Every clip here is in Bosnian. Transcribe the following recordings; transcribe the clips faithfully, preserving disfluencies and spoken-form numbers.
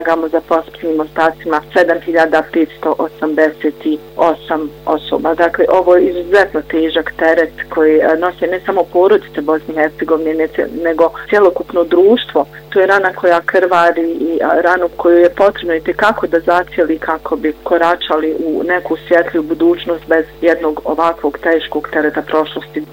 tragamo za posmrtnim ostacima sedam hiljada petsto osamdeset osam osoba. Dakle, ovo je izuzetno težak teret koji nose ne samo porodice Bosne i Hercegovine, nego cjelokupno društvo. To je rana koja krvari i ranu koju je potrebno i tekako da zacijeli kako bi koračali u neku svjetliju budućnost bez jednog ovakvog teškog tereta prošlosti.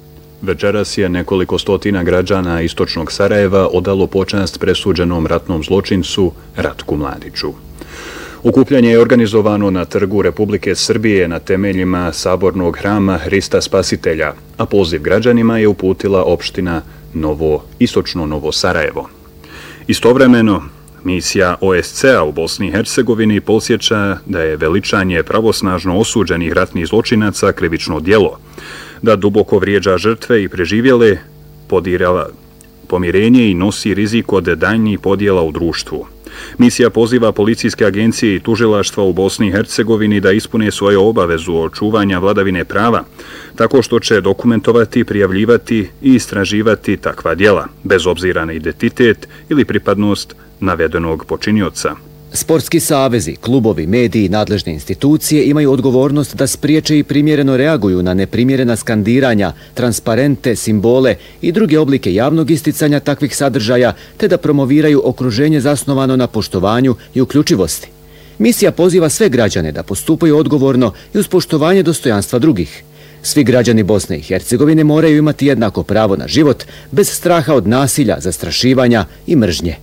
Večeras je nekoliko stotina građana istočnog Sarajeva odalo počast presuđenom ratnom zločincu Ratku Mladiću. Okupljanje je organizovano na Trgu Republike Srbije na temeljima Sabornog hrama Hrista Spasitelja, a poziv građanima je uputila opština Novo, istočno Novo Sarajevo. Istovremeno, misija O S C-a u Bosni i Hercegovini podsjeća da je veličanje pravosnažno osuđenih ratnih zločinaca krivično djelo, da duboko vrijeđa žrtve i preživjele, podira pomirenje i nosi rizik od daljnjih podjela u društvu. Misija poziva policijske agencije i tužilaštva u Bosni i Hercegovini da ispune svoju obavezu očuvanja vladavine prava, tako što će dokumentovati, prijavljivati i istraživati takva djela, bez obzira na identitet ili pripadnost navedenog počinioca. Sportski savezi, klubovi, mediji i nadležne institucije imaju odgovornost da spriječe i primjereno reaguju na neprimjerena skandiranja, transparente, simbole i druge oblike javnog isticanja takvih sadržaja, te da promoviraju okruženje zasnovano na poštovanju i uključivosti. Misija poziva sve građane da postupaju odgovorno i uz poštovanje dostojanstva drugih. Svi građani Bosne i Hercegovine moraju imati jednako pravo na život, bez straha od nasilja, zastrašivanja i mržnje.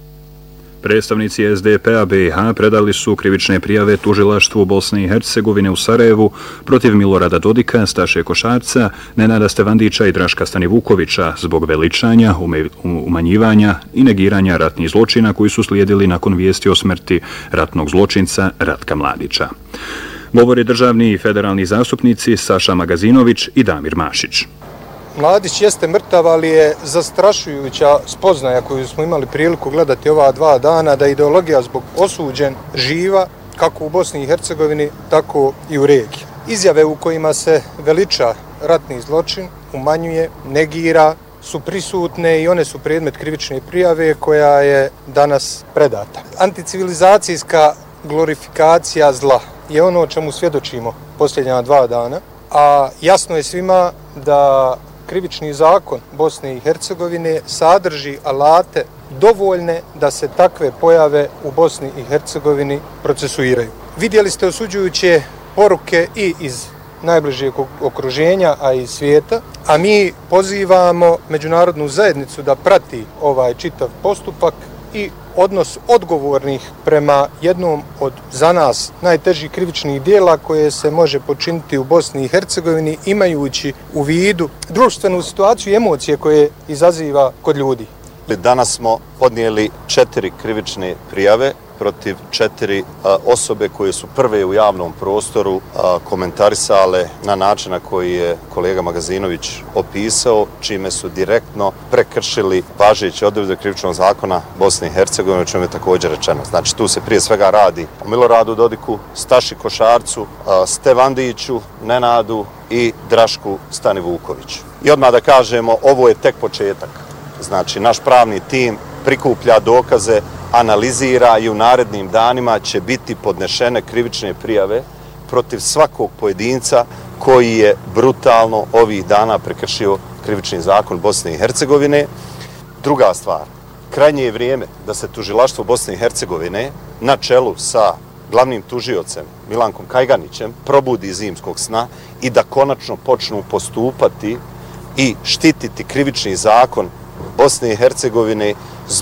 Predstavnici S D P-a B i H predali su krivične prijave tužilaštvu Bosne i Hercegovine u Sarajevu protiv Milorada Dodika, Staše Košarca, Nenada Stevandića i Draška Stanivukovića zbog veličanja, umanjivanja i negiranja ratnih zločina koji su slijedili nakon vijesti o smrti ratnog zločinca Ratka Mladića. Govore državni i federalni zastupnici Saša Magazinović i Damir Mašić. Mladić jeste mrtav, ali je zastrašujuća spoznaja koju smo imali priliku gledati ova dva dana, da je ideologija zbog osuđen živa kako u Bosni i Hercegovini, tako i u regiji. Izjave u kojima se veliča ratni zločin, umanjuje, negira, su prisutne i one su predmet krivične prijave koja je danas predata. Anticivilizacijska glorifikacija zla je ono o čemu svjedočimo posljednja dva dana, a jasno je svima da krivični zakon Bosne i Hercegovine sadrži alate dovoljne da se takve pojave u Bosni i Hercegovini procesuiraju. Vidjeli ste osuđujuće poruke i iz najbližeg okruženja, a i svijeta, a mi pozivamo međunarodnu zajednicu da prati ovaj čitav postupak i odnos odgovornih prema jednom od za nas najtežih krivičnih dijela koje se može počiniti u Bosni i Hercegovini, imajući u vidu društvenu situaciju i emocije koje izaziva kod ljudi. Danas smo podnijeli četiri krivične prijave protiv četiri a, osobe koje su prve u javnom prostoru a, komentarisale na način na koji je kolega Magazinović opisao, čime su direktno prekršili važeće odredbe krivičnog zakona Bosne i Hercegovine, o čemu je također rečeno. Znači, tu se prije svega radi o Miloradu Dodiku, Staši Košarcu, a, Stevandiću, Nenadu i Drašku Stanivukoviću. I odmah da kažemo, ovo je tek početak. Znači, naš pravni tim prikuplja dokaze, analizira i u narednim danima će biti podnešene krivične prijave protiv svakog pojedinca koji je brutalno ovih dana prekršio krivični zakon Bosne i Hercegovine. Druga stvar, krajnje je vrijeme da se tužilaštvo Bosne i Hercegovine na čelu sa glavnim tužiocem Milankom Kajganićem probudi iz zimskog sna i da konačno počnu postupati i štititi krivični zakon Bosne i Hercegovine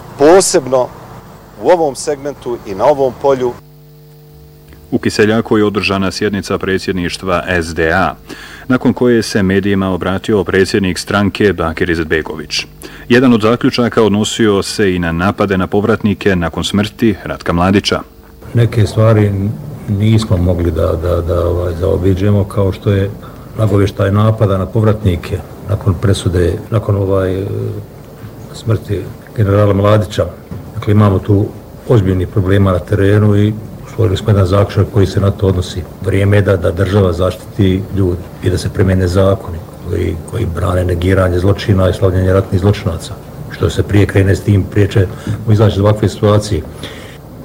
posebno u ovom segmentu i na ovom polju. U Kiseljaku je održana sjednica predsjedništva S D A, nakon koje se medijima obratio predsjednik stranke Bakir Izetbegović. Jedan od zaključaka odnosio se i na napade na povratnike nakon smrti Ratka Mladića. Neke stvari nismo mogli da, da, da ovaj, zaobiđemo, kao što je nagovještaj napada na povratnike nakon presude, nakon ovaj smrti generala Mladića. Dakle, imamo tu ozbiljnih problema na terenu i stvorili smo jedan zaključak koji se na to odnosi. Vrijeme je da, da država zaštiti ljudi i da se primjene zakoni koji, koji brane negiranje zločina i slavljenje ratnih zločinaca. Što se prije krene s tim, prije ćemo izaći iz ovakve situacije.